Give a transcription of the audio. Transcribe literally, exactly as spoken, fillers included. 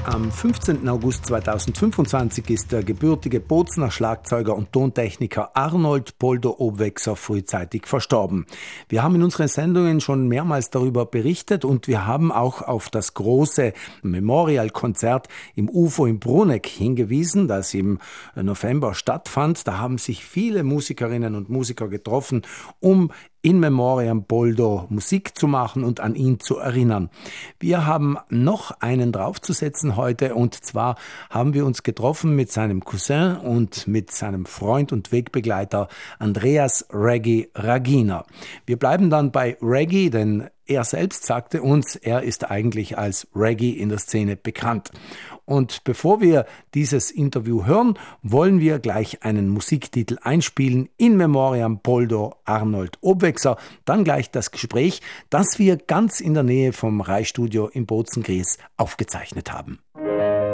Am fünfzehnten August zweitausendfünfundzwanzig ist der gebürtige Bozener Schlagzeuger und Tontechniker Arnold Poldo Obwexer frühzeitig verstorben. Wir haben in unseren Sendungen schon mehrmals darüber berichtet und wir haben auch auf das große Memorial-Konzert im U F O in Bruneck hingewiesen, das im November stattfand. Da haben sich viele Musikerinnen und Musiker getroffen, um in Memoriam Poldo Musik zu machen und an ihn zu erinnern. Wir haben noch einen draufzusetzen heute, und zwar haben wir uns getroffen mit seinem Cousin und mit seinem Freund und Wegbegleiter Andreas Reggie Raginer. Wir bleiben dann bei Reggie, denn er selbst sagte uns, er ist eigentlich als Reggie in der Szene bekannt. Und bevor wir dieses Interview hören, wollen wir gleich einen Musiktitel einspielen, In Memoriam Poldo Arnold Obwexer. Dann gleich das Gespräch, das wir ganz in der Nähe vom Rai-Studio in Bozen-Gries aufgezeichnet haben.